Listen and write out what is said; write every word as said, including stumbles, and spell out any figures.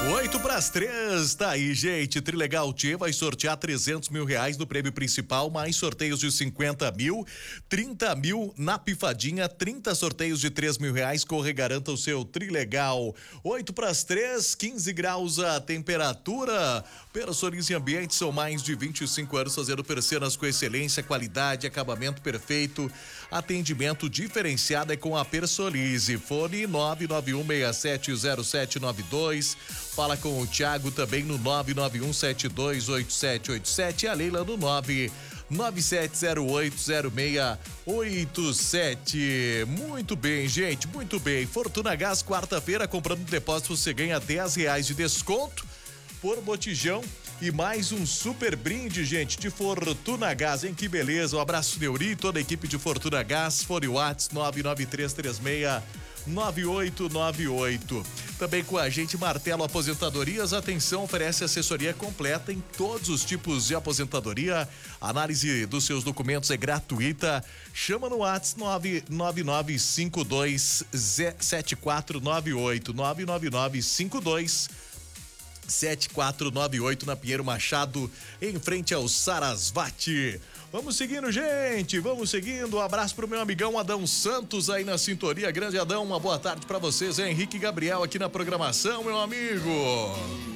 Oito para as três, tá aí, gente. Trilegal Tchê vai sortear trezentos mil reais no prêmio principal, mais sorteios de cinquenta mil, trinta mil na pifadinha, trinta sorteios de três mil reais. Corre, garanta o seu Trilegal. Oito para as três, quinze graus a temperatura. Personize Ambientes, são mais de vinte e cinco anos fazendo persianas com excelência, qualidade, acabamento perfeito, atendimento diferenciado é com a Personize. Fone nove nove um seis sete zero sete nove dois. Fala com o Thiago também no nove nove um sete dois oito sete oito sete e a Leila no nove nove sete zero oito zero seis oito sete. Muito bem, gente, muito bem. Fortuna Gás, quarta-feira, comprando um depósito, você ganha dez reais de desconto por botijão e mais um super brinde, gente, de Fortuna Gás, hein? Que beleza. Um abraço, Neuri e toda a equipe de Fortuna Gás. Fone Whats nove nove três três seis nove oito nove oito. Também com a gente, Martelo Aposentadorias. Atenção, oferece assessoria completa em todos os tipos de aposentadoria. Análise dos seus documentos é gratuita. Chama no WhatsApp nove nove nove cinco dois sete quatro nove oito, nove nove nove cinco dois sete quatro nove oito, na Pinheiro Machado, em frente ao Sarasvati. Vamos seguindo, gente, vamos seguindo. Um abraço pro meu amigão Adão Santos aí na sintonia. Grande Adão, uma boa tarde pra vocês. É Henrique Gabriel aqui na programação, meu amigo.